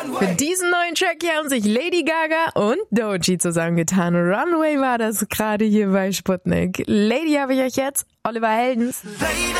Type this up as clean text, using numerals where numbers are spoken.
Für diesen neuen Track hier haben sich Lady Gaga und Doechii zusammengetan. Runway war das gerade hier bei Sputnik. Lady habe ich euch jetzt, Oliver Heldens.